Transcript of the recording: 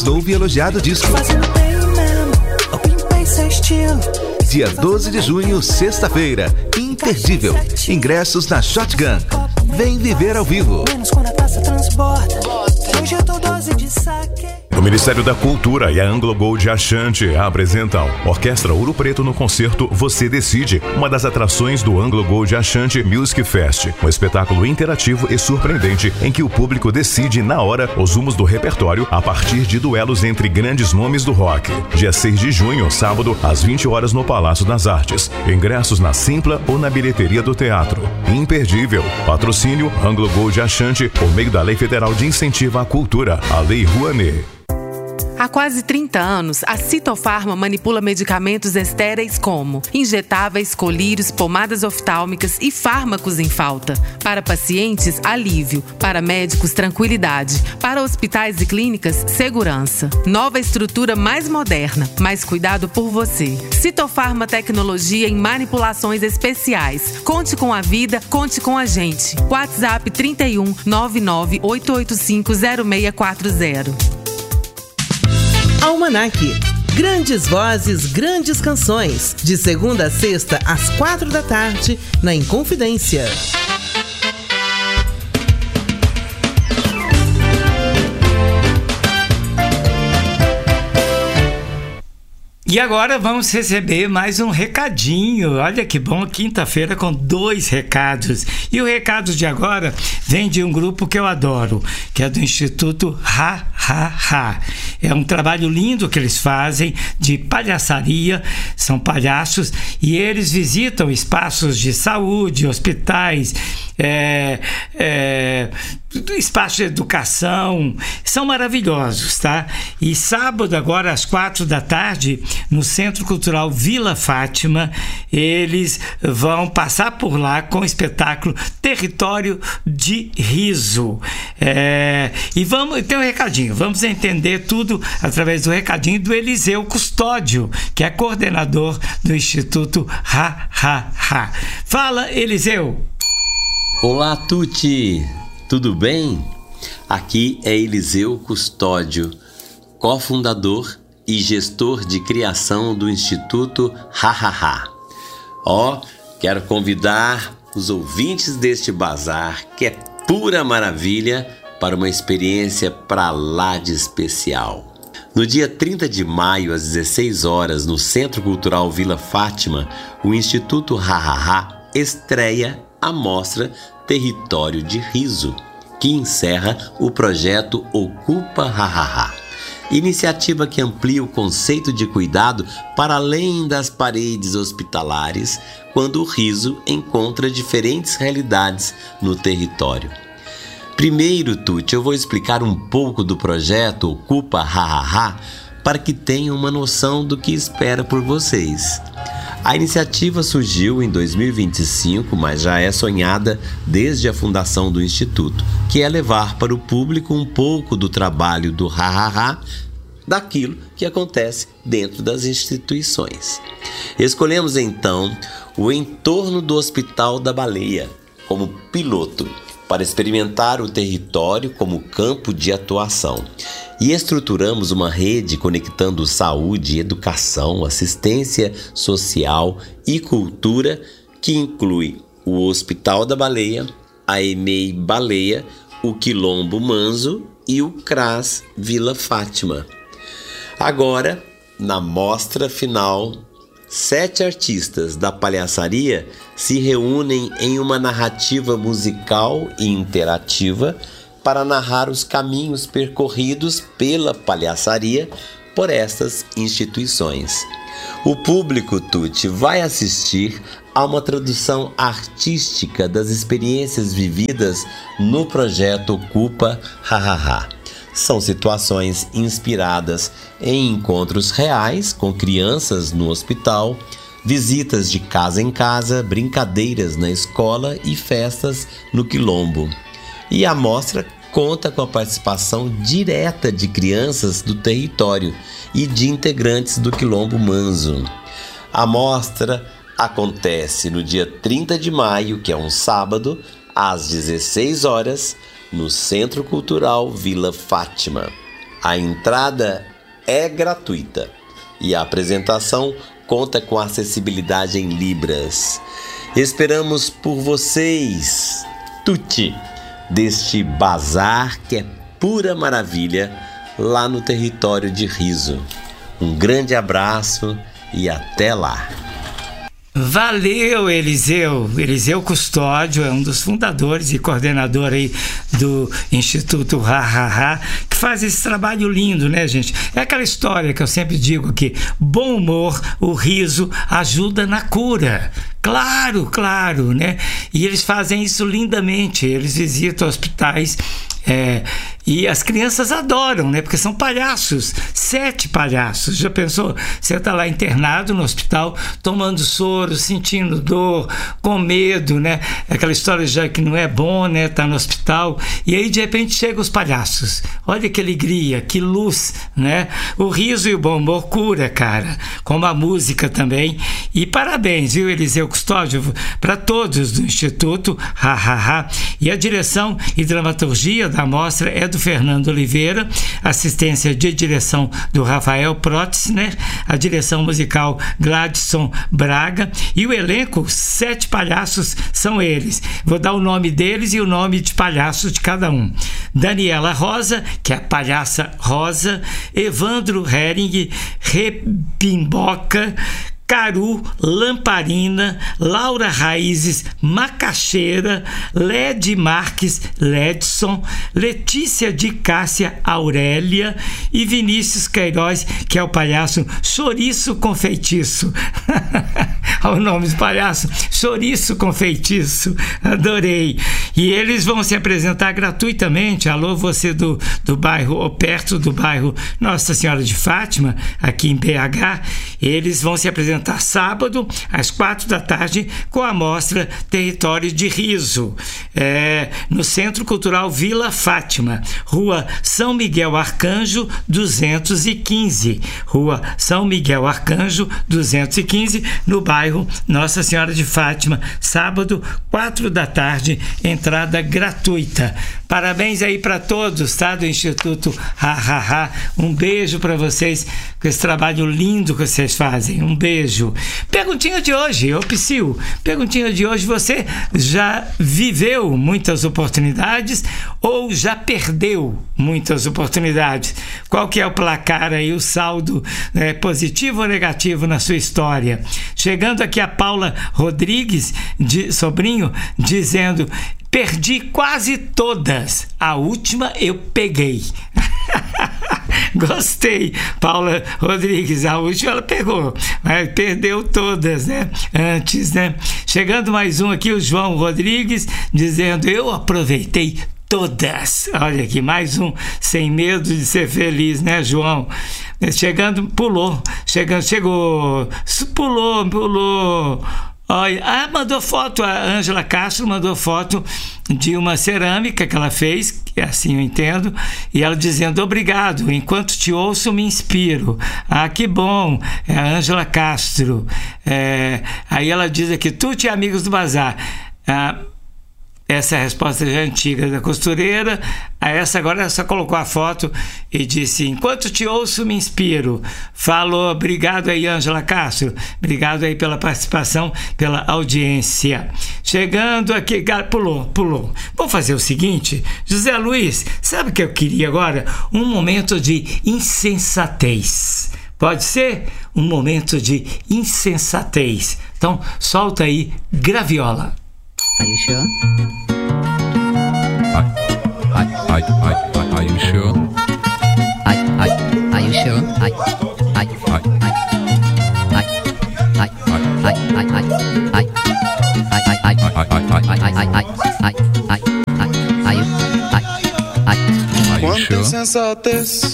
Ouve elogiado disco. Dia 12 de junho, sexta-feira. Imperdível. Ingressos na Shotgun. Vem viver ao vivo. O Ministério da Cultura e a Anglo Gold Achante apresentam Orquestra Ouro Preto no concerto Você Decide, uma das atrações do Anglo Gold Achante Music Fest, um espetáculo interativo e surpreendente em que o público decide na hora os rumos do repertório a partir de duelos entre grandes nomes do rock. Dia 6 de junho, sábado, às 20 horas no Palácio das Artes. Ingressos na Simpla ou na bilheteria do teatro. Imperdível. Patrocínio Anglo Gold Achante por meio da Lei Federal de Incentivo à Cultura, a Lei Rouanet. Há quase 30 anos, a Citofarma manipula medicamentos estéreis como injetáveis, colírios, pomadas oftálmicas e fármacos em falta. Para pacientes, alívio. Para médicos, tranquilidade. Para hospitais e clínicas, segurança. Nova estrutura mais moderna, mais cuidado por você. Citofarma Tecnologia em manipulações especiais. Conte com a vida, conte com a gente. WhatsApp 31 99 885 0640. Almanac. Grandes vozes, grandes canções. De segunda a sexta, às 4 da tarde, na Inconfidência. E agora vamos receber mais um recadinho. Olha que bom, quinta-feira com 2 recados. E o recado de agora vem de um grupo que eu adoro, que é do Instituto Ha Ha Ha. É um trabalho lindo que eles fazem de palhaçaria, são palhaços, e eles visitam espaços de saúde, hospitais, espaço de educação, são maravilhosos, tá? E sábado, agora às 4 da tarde, no Centro Cultural Vila Fátima, eles vão passar por lá com o espetáculo Território de Riso. E vamos ter um recadinho, vamos entender tudo através do recadinho do Eliseu Custódio, que é coordenador do Instituto Ha Ha Ha. Fala, Eliseu! Olá, Tuti! Tudo bem? Aqui é Eliseu Custódio, cofundador e gestor de criação do Instituto Ha Ha Ha. Quero convidar os ouvintes deste bazar, que é pura maravilha, para uma experiência pra lá de especial. No dia 30 de maio, às 16 horas, no Centro Cultural Vila Fátima, o Instituto Ha Ha Ha estreia a mostra Território de Riso, que encerra o projeto Ocupa Ha Ha Ha. Iniciativa que amplia o conceito de cuidado para além das paredes hospitalares, quando o riso encontra diferentes realidades no território. Primeiro, Tuti, eu vou explicar um pouco do projeto Ocupa Ha Ha Ha para que tenham uma noção do que espera por vocês. A iniciativa surgiu em 2025, mas já é sonhada desde a fundação do Instituto, que é levar para o público um pouco do trabalho do Ha Ha Ha, daquilo que acontece dentro das instituições. Escolhemos então o entorno do Hospital da Baleia como piloto, para experimentar o território como campo de atuação. E estruturamos uma rede conectando saúde, educação, assistência social e cultura, que inclui o Hospital da Baleia, a EMEI Baleia, o Quilombo Manso e o CRAS Vila Fátima. Agora, na mostra final, 7 artistas da palhaçaria se reúnem em uma narrativa musical e interativa para narrar os caminhos percorridos pela palhaçaria por estas instituições. O público, Tuti, vai assistir a uma tradução artística das experiências vividas no projeto Ocupa Ha Ha Ha. São situações inspiradas em encontros reais com crianças no hospital, visitas de casa em casa, brincadeiras na escola e festas no quilombo. E a mostra conta com a participação direta de crianças do território e de integrantes do Quilombo Manso. A mostra acontece no dia 30 de maio, que é um sábado, às 16 horas, no Centro Cultural Vila Fátima. A entrada é gratuita e a apresentação conta com acessibilidade em Libras. Esperamos por vocês, Tuti, deste bazar que é pura maravilha lá no território de Riso. Um grande abraço e até lá. Valeu, Eliseu. Eliseu Custódio é um dos fundadores e coordenador aí do Instituto Ha, que faz esse trabalho lindo, né, gente? É aquela história que eu sempre digo que bom humor, o riso ajuda na cura. Claro, né? E eles fazem isso lindamente. Eles visitam hospitais e as crianças adoram, né? Porque são palhaços, 7 palhaços. Já pensou? Você está lá internado no hospital, tomando soro, sentindo dor, com medo, né? Aquela história já que não é bom, né? Tá no hospital e aí de repente chegam os palhaços. Olha que alegria, que luz, né? O riso e o bom humor cura, cara. Como a música também. E parabéns, viu, Eliseu Custódio, para todos do Instituto Ha. E a direção e dramaturgia da mostra é do Fernando Oliveira, assistência de direção do Rafael Protzner, a direção musical Gladson Braga e o elenco, 7 palhaços são eles. Vou dar o nome deles e o nome de palhaços de cada um. Daniela Rosa, que é a palhaça Rosa, Evandro Hering, Repimboca, Caru, Lamparina, Laura Raízes, Macaxeira, Led Marques, Ledson, Letícia de Cássia Aurélia e Vinícius Queiroz, que é o palhaço Chouriço com Feitiço. Olha o nome do palhaço, Chouriço com Feitiço, adorei. E eles vão se apresentar gratuitamente. Alô, você do bairro, ou perto do bairro Nossa Senhora de Fátima, aqui em BH, eles vão se apresentar sábado, às 4 da tarde, com a mostra Território de Riso, no Centro Cultural Vila Fátima, Rua São Miguel Arcanjo 215, Rua São Miguel Arcanjo 215, no bairro Nossa Senhora de Fátima, sábado, 4 da tarde, entrada gratuita. Parabéns aí para todos, tá? Do Instituto Ha. Um beijo para vocês, com esse trabalho lindo que vocês fazem. Um beijo. Perguntinha de hoje, Psyu. Perguntinha de hoje: você já viveu muitas oportunidades ou já perdeu muitas oportunidades? Qual que é o placar aí, o saldo, positivo ou negativo na sua história? Chegando aqui a Paula Rodrigues, sobrinho, dizendo: perdi quase todas. A última eu peguei. Gostei, Paula Rodrigues. A última ela pegou, mas perdeu todas, né? Antes, né? Chegando mais um aqui, o João Rodrigues, dizendo: eu aproveitei todas. Olha aqui, mais um sem medo de ser feliz, né, João? Chegando, pulou. Pulou. Olha, mandou foto, a Ângela Castro mandou foto de uma cerâmica que ela fez, que assim eu entendo, e ela dizendo: obrigado, enquanto te ouço me inspiro. Ah, que bom, é a Ângela Castro. Aí ela diz aqui: Tuti, amigos do Bazar. Essa é a resposta já antiga da costureira. Essa agora ela só colocou a foto e disse: enquanto te ouço me inspiro. Falou. Obrigado aí, Ângela Castro, obrigado aí pela participação, pela audiência. Chegando aqui, pulou. Vamos fazer o seguinte, José Luiz, sabe o que eu queria agora? Um momento de insensatez. Pode ser? Um momento de insensatez. Então solta aí, Graviola. Are you sure? Are you sure? Are you sure? Quanta insensatez.